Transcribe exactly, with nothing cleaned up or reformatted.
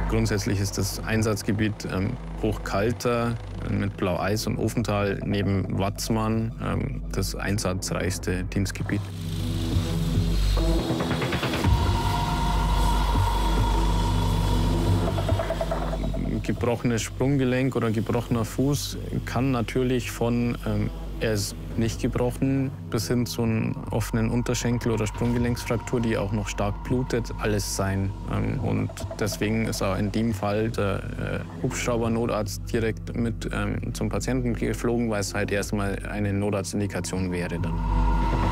Grundsätzlich ist das Einsatzgebiet ähm, Hochkalter äh, mit Blau-Eis und Ofental neben Watzmann ähm, das einsatzreichste Dienstgebiet. Gebrochenes Sprunggelenk oder gebrochener Fuß kann natürlich von ähm, er ist nicht gebrochen bis hin zu einer offenen Unterschenkel- oder Sprunggelenksfraktur, die auch noch stark blutet, alles sein. Ähm, und deswegen ist auch in dem Fall der äh, Hubschrauber-Notarzt direkt mit ähm, zum Patienten geflogen, weil es halt erstmal eine Notarztindikation wäre dann.